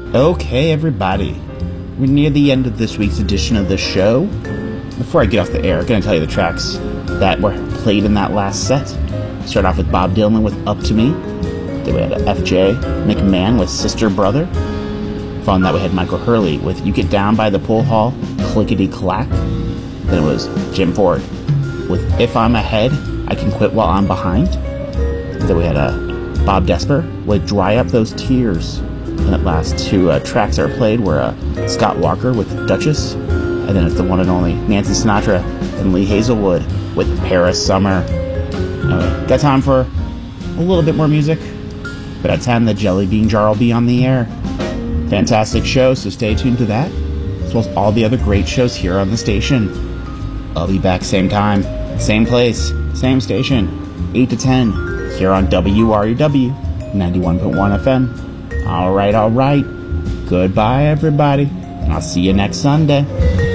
Okay, everybody. We're near the end of this week's edition of the show. Before I get off the air, I'm going to tell you the tracks that were played in that last set. Start off with Bob Dylan with Up to Me. Then we had F.J. McMahon with Sister Brother. Following that, we had Michael Hurley with You Get Down by the Pool Hall, Clickety Clack. Then it was Jim Ford with If I'm Ahead, I Can Quit While I'm Behind. Then we had Bob Desper with Dry Up Those Tears. And the last two tracks that were played were Scott Walker with Duchess, and then it's the one and only Nancy Sinatra and Lee Hazelwood with Paris Summer. Anyway, got time for a little bit more music, but at 10 the Jelly Bean Jar will be on the air. Fantastic show, so stay tuned to that, as well as all the other great shows here on the station. I'll be back same time, same place, same station, 8 to 10, here on WRUW 91.1 FM. All right. Goodbye, everybody. And I'll see you next Sunday.